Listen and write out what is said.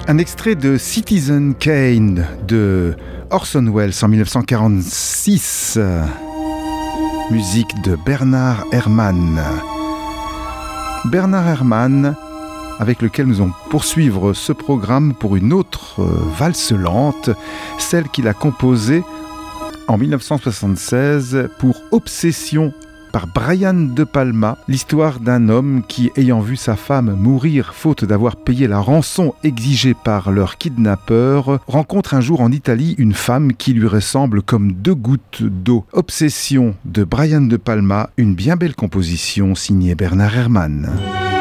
Un extrait de Citizen Kane de Orson Welles en 1946. Musique de Bernard Herrmann. Bernard Herrmann, avec lequel nous allons poursuivre ce programme pour une autre valse lente, celle qu'il a composée en 1976 pour Obsession par Brian De Palma, l'histoire d'un homme qui, ayant vu sa femme mourir faute d'avoir payé la rançon exigée par leur kidnappeur, rencontre un jour en Italie une femme qui lui ressemble comme deux gouttes d'eau. Obsession de Brian De Palma, une bien belle composition signée Bernard Herrmann.